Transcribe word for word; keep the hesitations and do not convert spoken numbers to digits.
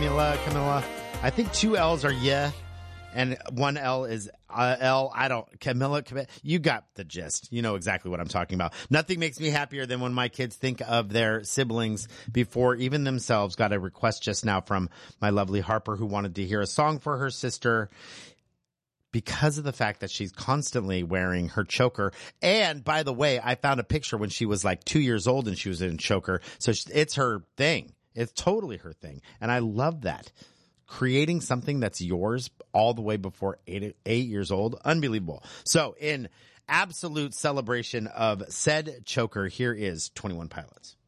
Camila, Camila. I think two L's are yeah, and one L is uh, L. I don't, Camila, Camila, you got the gist. You know exactly what I'm talking about. Nothing makes me happier than when my kids think of their siblings before even themselves. Got a request just now from my lovely Harper, who wanted to hear a song for her sister because of the fact that she's constantly wearing her choker. And by the way, I found a picture when she was like two years old and she was in a choker. So it's her thing. It's totally her thing. And I love that. Creating something that's yours all the way before eight, eight years old. Unbelievable. So in absolute celebration of said choker, here is twenty-one Pilots.